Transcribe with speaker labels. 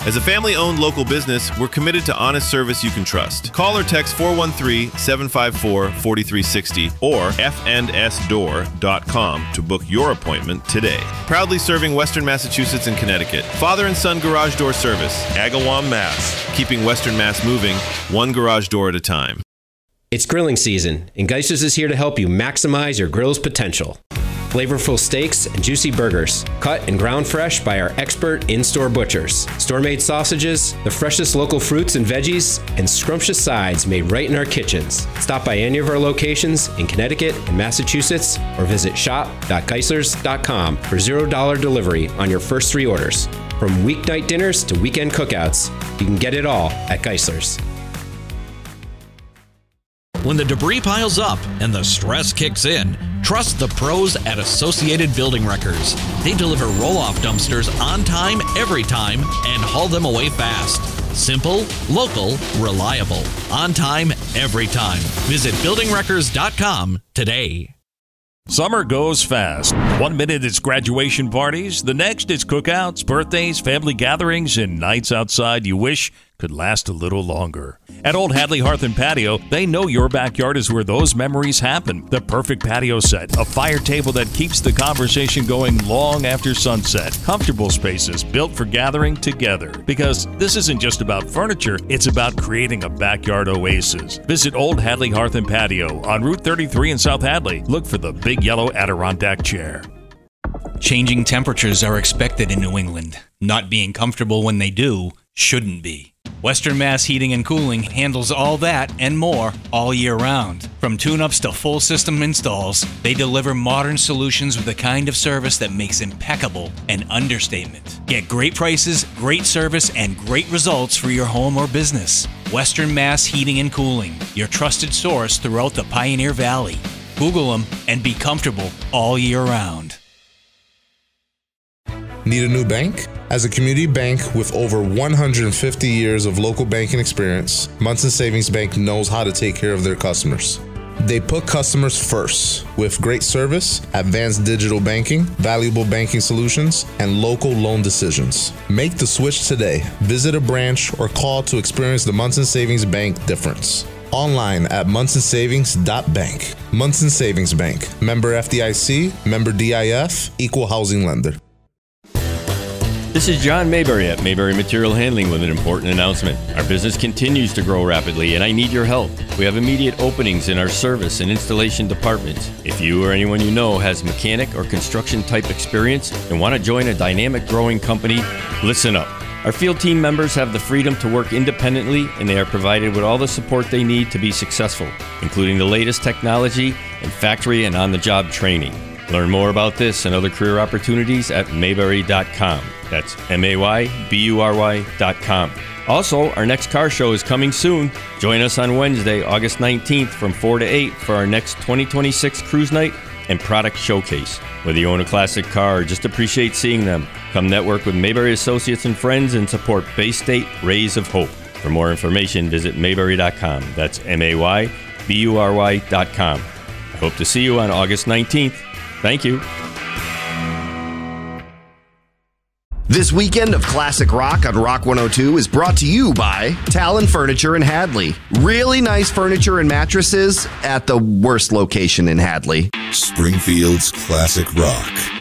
Speaker 1: As a family-owned local business, we're committed to honest service you can trust. Call or text 413-754-4360 or fndsdoor.com to book your appointment today. Proudly serving Western Massachusetts and Connecticut. Father and son garage door service. Agawam, Mass. Keeping Western Mass moving, one garage door at a time.
Speaker 2: It's grilling season, and Geisler's is here to help you maximize your grill's potential. Flavorful steaks and juicy burgers, cut and ground fresh by our expert in-store butchers. Store-made sausages, the freshest local fruits and veggies, and scrumptious sides made right in our kitchens. Stop by any of our locations in Connecticut and Massachusetts, or visit shop.geislers.com for $0 delivery on your first 3 orders. From weeknight dinners to weekend cookouts, you can get it all at Geisler's.
Speaker 3: When the debris piles up and the stress kicks in, trust the pros at Associated Building Wreckers. They deliver roll-off dumpsters on time, every time, and haul them away fast. Simple, local, reliable. On time, every time. Visit buildingwreckers.com today.
Speaker 4: Summer goes fast. 1 minute it's graduation parties, the next it's cookouts, birthdays, family gatherings, and nights outside you wish could last a little longer. At Old Hadley Hearth and Patio, they know your backyard is where those memories happen. The perfect patio set, a fire table that keeps the conversation going long after sunset, comfortable spaces built for gathering together. Because this isn't just about furniture, it's about creating a backyard oasis. Visit Old Hadley Hearth and Patio on Route 33 in South Hadley. Look for the big yellow Adirondack chair.
Speaker 5: Changing temperatures are expected in New England. Not being comfortable when they do shouldn't be. Western Mass Heating and Cooling handles all that and more all year round. From tune-ups to full system installs, they deliver modern solutions with the kind of service that makes impeccable an understatement. Get great prices, great service, and great results for your home or business. Western Mass Heating and Cooling, your trusted source throughout the Pioneer Valley. Google them and be comfortable all year round.
Speaker 6: Need a new bank? As a community bank with over 150 years of local banking experience, Munson Savings Bank knows how to take care of their customers. They put customers first with great service, advanced digital banking, valuable banking solutions, and local loan decisions. Make the switch today. Visit a branch or call to experience the Munson Savings Bank difference. Online at munsonsavings.bank. Munson Savings Bank. Member FDIC, member DIF, equal housing lender.
Speaker 7: This is John Mayberry at Mayberry Material Handling with an important announcement. Our business continues to grow rapidly and I need your help. We have immediate openings in our service and installation departments. If you or anyone you know has mechanic or construction type experience and want to join a dynamic growing company, listen up. Our field team members have the freedom to work independently and they are provided with all the support they need to be successful, including the latest technology and factory and on-the-job training. Learn more about this and other career opportunities at mayberry.com. That's MAYBURY.com. Also, our next car show is coming soon. Join us on Wednesday, August 19th from 4 to 8 for our next 2026 Cruise Night and Product Showcase. Whether you own a classic car or just appreciate seeing them, come network with Mayberry Associates and Friends and support Bay State Rays of Hope. For more information, visit mayberry.com. That's MAYBURY.com. I hope to see you on August 19th. Thank you.
Speaker 8: This weekend of Classic Rock on Rock 102 is brought to you by Talon Furniture in Hadley. Really nice furniture and mattresses at the worst location in Hadley.
Speaker 9: Springfield's Classic Rock.